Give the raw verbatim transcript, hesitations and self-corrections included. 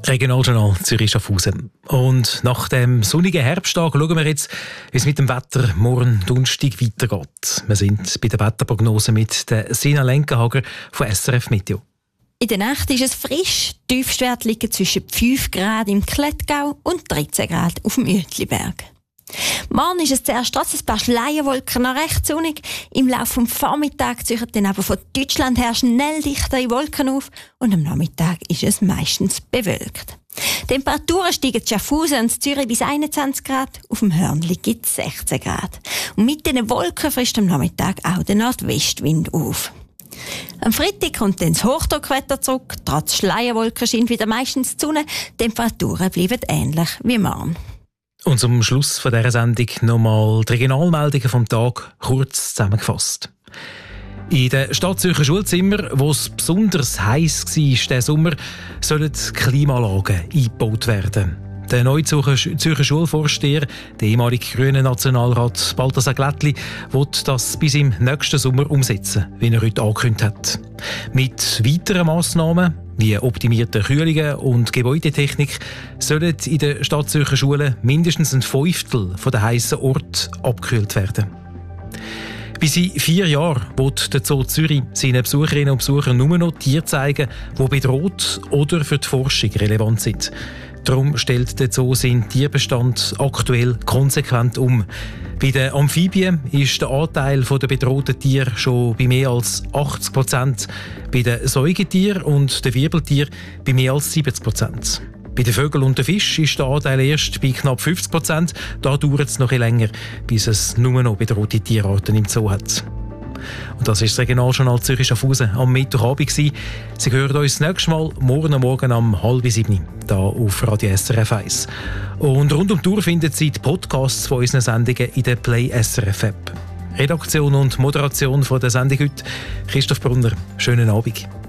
Regionaljournal Zürich-Schaffhausen. Und nach dem sonnigen Herbsttag schauen wir jetzt, wie es mit dem Wetter morgen Donnerstag weitergeht. Wir sind bei der Wetterprognose mit der Sina Lenkenhager von S R F Meteo. In der Nacht ist es frisch. Die Tiefstwerte liegen zwischen fünf Grad im Klettgau und dreizehn Grad auf dem Uetliberg. Morgen ist es zuerst trotz ein paar Schleierwolken noch recht sonnig. Im Laufe des Vormittags ziehen dann aber von Deutschland her schnell dichtere Wolken auf und am Nachmittag ist es meistens bewölkt. Die Temperaturen steigen in Schaffhausen und Zürich bis einundzwanzig Grad, auf dem Hörnli gibt es sechzehn Grad. Und mit diesen Wolken frisst am Nachmittag auch der Nordwestwind auf. Am Freitag kommt dann das Hochdruckwetter zurück. Trotz Schleierwolken scheint wieder meistens die Sonne. Die Temperaturen bleiben ähnlich wie morgen. Und zum Schluss von dieser Sendung nochmal die Regionalmeldungen vom Tag kurz zusammengefasst. In den Stadtzürcher Schulzimmern, wo es besonders heiß war diesen Sommer, sollen Klimaanlagen eingebaut werden. Der neue Zürcher Schulvorsteher, der ehemalige grüne Nationalrat Balthasar Glättli, will das bis im nächsten Sommer umsetzen, wie er heute angekündigt hat. Mit weiteren Massnahmen wie optimierte Kühlungen und Gebäudetechnik sollen in den Stadtzürcher Schulen mindestens ein Fünftel der heissen Orte abgekühlt werden. Bis in vier Jahren wird der Zoo Zürich seinen Besucherinnen und Besuchern nur noch Tiere zeigen, die bedroht oder für die Forschung relevant sind. Darum stellt der Zoo seinen Tierbestand aktuell konsequent um. Bei den Amphibien ist der Anteil der bedrohten Tiere schon bei mehr als achtzig Prozent, bei den Säugetieren und den Wirbeltieren bei mehr als siebzig Prozent. Bei den Vögeln und den Fischen ist der Anteil erst bei knapp fünfzig Prozent. Da dauert es noch ein länger, bis es nur noch bedrohte Tierarten im Zoo hat. Und das ist das Regionaljournal Zürich-Schaffhausen am Mittwochabend. Sie hören uns das nächste Mal morgen Morgen um halb sieben hier auf Radio S R F eins. Und rund um die Tour finden Sie die Podcasts von unseren Sendungen in der Play S R F App. Redaktion und Moderation von der Sendung heute Christoph Brunner. Schönen Abend.